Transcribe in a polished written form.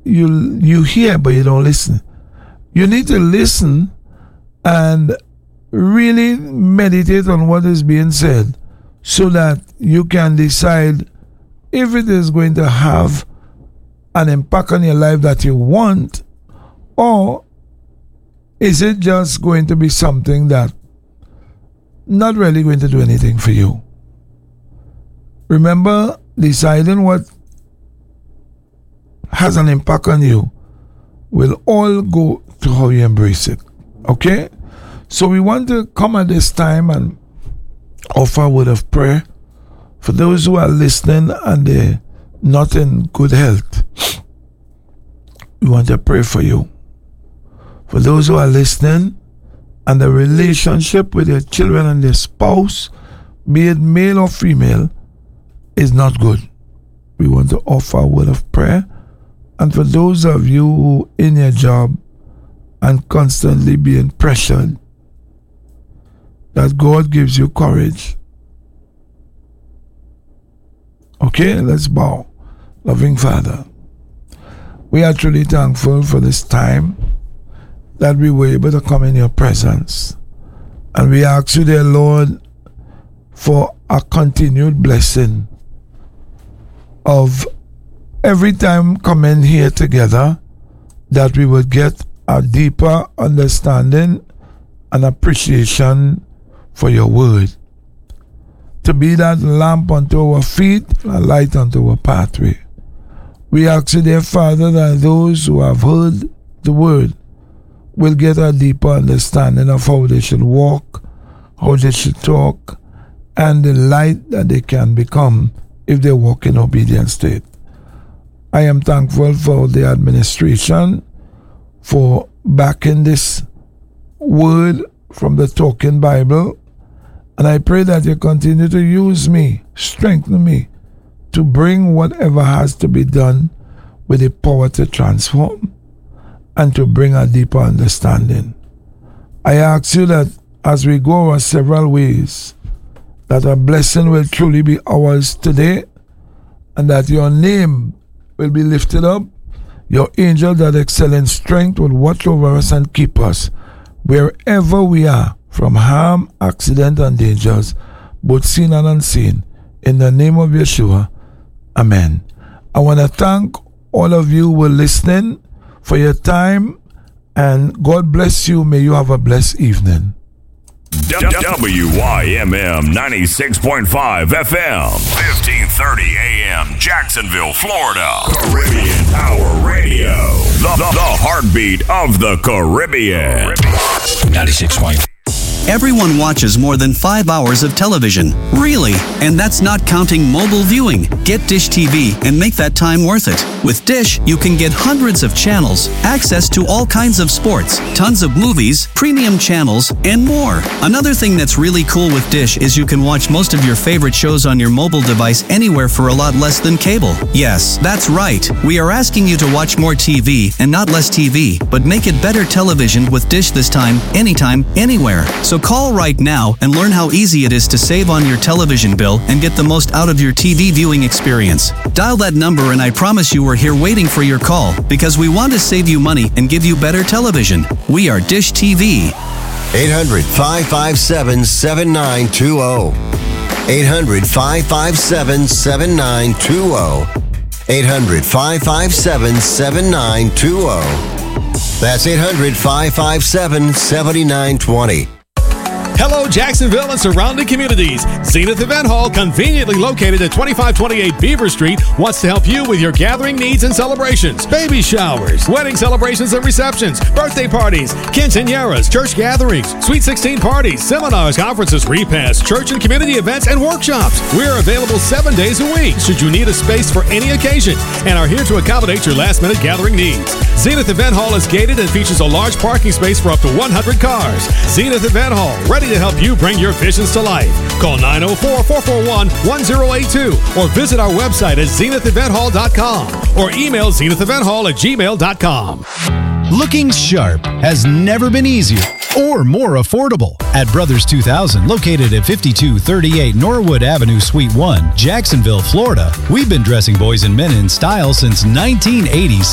you hear but you don't listen. You need to listen and really meditate on what is being said so that you can decide if it is going to have an impact on your life that you want, or is it just going to be something that not really going to do anything for you. Remember, deciding what has an impact on you will all go to how you embrace it. Okay? So we want to come at this time and offer a word of prayer for those who are listening and they're not in good health. We want to pray for you. For those who are listening and the relationship with your children and their spouse, be it male or female, is not good. We want to offer a word of prayer. And for those of you who in your job and constantly being pressured, that God gives you courage. Okay, let's bow. Loving Father, we are truly thankful for this time that we were able to come in your presence. And we ask you, dear Lord, for a continued blessing of every time coming here together, that we would get a deeper understanding and appreciation for your word. To be that lamp unto our feet, a light unto our pathway. We ask you, dear Father, that those who have heard the word will get a deeper understanding of how they should walk, how they should talk, and the light that they can become if they walk in obedience to it. I am thankful for the administration for backing this word from the Talking Bible, and I pray that you continue to use me, strengthen me, to bring whatever has to be done with the power to transform and to bring a deeper understanding. I ask you that as we go our several ways, that a blessing will truly be ours today, and that your name will be lifted up. Your angel that excel in strength will watch over us and keep us wherever we are from harm, accident, and dangers, both seen and unseen. In the name of Yeshua, amen. I want to thank all of you who were listening for your time, and God bless you. May you have a blessed evening. WYMM 96.5 FM, 1530 AM, Jacksonville, Florida. Caribbean Power Radio. The heartbeat of the Caribbean. 96.5. Everyone watches more than 5 hours of television. Really? And that's not counting mobile viewing. Get Dish TV and make that time worth it. With Dish, you can get hundreds of channels, access to all kinds of sports, tons of movies, premium channels, and more. Another thing that's really cool with Dish is you can watch most of your favorite shows on your mobile device anywhere for a lot less than cable. Yes, that's right. We are asking you to watch more TV and not less TV, but make it better television with Dish this time, anytime, anywhere. So call right now and learn how easy it is to save on your television bill and get the most out of your TV viewing experience. Dial that number and I promise you we're here waiting for your call, because we want to save you money and give you better television. We are Dish TV. 800-557-7920. 800-557-7920. 800-557-7920. That's 800-557-7920. Hello, Jacksonville and surrounding communities. Zenith Event Hall, conveniently located at 2528 Beaver Street, wants to help you with your gathering needs and celebrations. Baby showers, wedding celebrations and receptions, birthday parties, quinceañeras, church gatherings, Sweet 16 parties, seminars, conferences, repasts, church and community events, and workshops. We're available 7 days a week should you need a space for any occasion, and are here to accommodate your last-minute gathering needs. Zenith Event Hall is gated and features a large parking space for up to 100 cars. Zenith Event Hall, ready to help you bring your visions to life. Call 904-441-1082 or visit our website at zenithevent.hall.com or email zenithevent@gmail.com. Looking sharp has never been easier or more affordable. At Brothers 2000, located at 5238 Norwood Avenue, Suite 1, Jacksonville, Florida, we've been dressing boys and men in style since 1986.